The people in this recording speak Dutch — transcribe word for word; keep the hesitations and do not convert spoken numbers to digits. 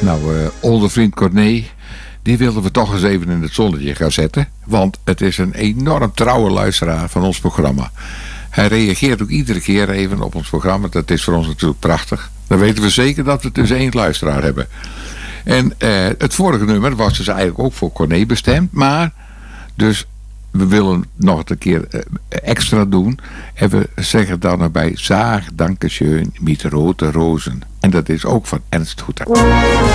Nou, uh, onze vriend Corné, die wilden we toch eens even in het zonnetje gaan zetten. Want het is een enorm trouwe luisteraar van ons programma. Hij reageert ook iedere keer even op ons programma. Dat is voor ons natuurlijk prachtig. Dan weten we zeker dat we dus één luisteraar hebben. En uh, het vorige nummer was dus eigenlijk ook voor Corné bestemd. Maar, dus we willen nog een keer uh, extra doen. En we zeggen dan erbij: Zaag, dankeschön, mit rote rozen. En dat is ook van Ernst Hutter.